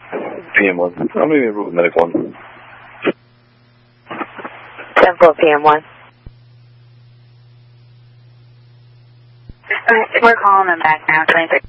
PM1. I'm leaving route medic 1. 10-4 PM1. We're calling them back now, 26.